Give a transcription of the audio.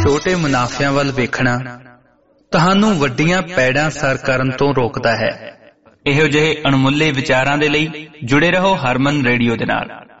ਛੋਟੇ ਮੁਨਾਫਿਆਂ ਵੱਲ ਵੇਖਣਾ ਤੁਹਾਨੂੰ ਵੱਡੀਆਂ ਪੈੜਾਂ ਸਰ ਕਰਨ ਤੋਂ ਰੋਕਦਾ ਹੈ। ਇਹੋ ਜਿਹੇ ਅਣਮੁੱਲੇ ਵਿਚਾਰਾਂ ਦੇ ਲਈ ਜੁੜੇ ਰਹੋ ਹਰਮਨ ਰੇਡੀਓ ਦੇ ਨਾਲ।